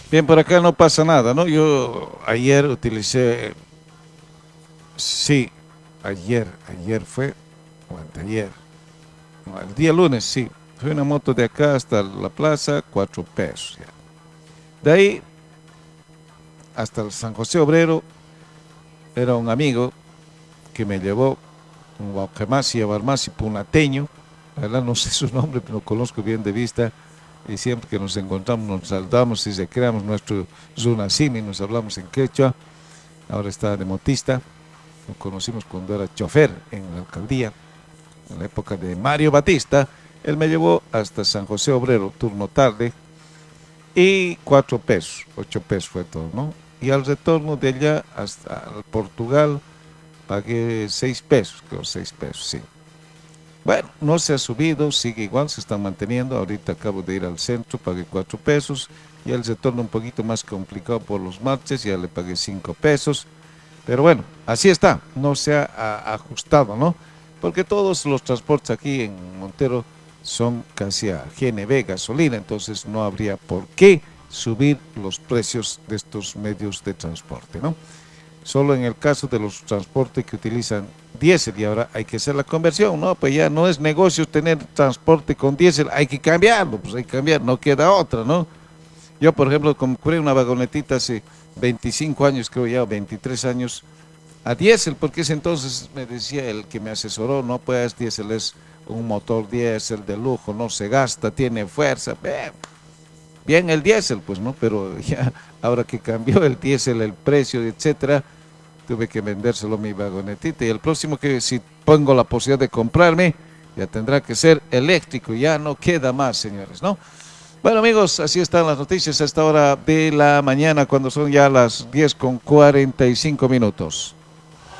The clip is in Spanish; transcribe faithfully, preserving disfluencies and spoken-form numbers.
Bien, por acá no pasa nada, ¿no? Yo ayer utilicé, sí, ayer, ayer fue, o anteayer, no, el día lunes, sí. Fue una moto de acá hasta la plaza, cuatro pesos. Ya. De ahí hasta el San José Obrero, era un amigo que me llevó, un Guaucamasi, Abarmasi, punateño. La verdad no sé su nombre, pero lo conozco bien de vista. Y siempre que nos encontramos nos saludamos y recreamos nuestro Zunasimi, nos hablamos en quechua. Ahora está de motista. Lo conocimos cuando era chofer en la alcaldía, en la época de Mario Batista. Él me llevó hasta San José Obrero, turno tarde, y cuatro pesos, ocho pesos fue todo, ¿no? Y al retorno de allá hasta Portugal pagué seis pesos, creo seis pesos, sí. Bueno, no se ha subido, sigue igual, se está manteniendo. Ahorita acabo de ir al centro, pagué cuatro pesos. Y el retorno un poquito más complicado por los marches, ya le pagué cinco pesos. Pero bueno, así está, no se ha a, ajustado, ¿no? Porque todos los transportes aquí en Montero son casi a G N B, gasolina, entonces no habría por qué subir los precios de estos medios de transporte, ¿no? Solo en el caso de los transportes que utilizan diésel y ahora hay que hacer la conversión, ¿no? Pues ya no es negocio tener transporte con diésel, hay que cambiarlo, pues hay que cambiar, no queda otra, ¿no? Yo, por ejemplo, compré una vagonetita hace veinticinco años, creo ya, veintitrés años, a diésel, porque ese entonces me decía el que me asesoró, no, pues diésel es un motor diésel de lujo, no se gasta, tiene fuerza, bien, bien el diésel, pues, ¿no? Pero ya, ahora que cambió el diésel, el precio, etcétera, tuve que vendérselo a mi vagonetita y el próximo que si pongo la posibilidad de comprarme, ya tendrá que ser eléctrico, ya no queda más, señores, ¿no? Bueno, amigos, así están las noticias a esta hora de la mañana, cuando son ya las diez con cuarenta y cinco minutos.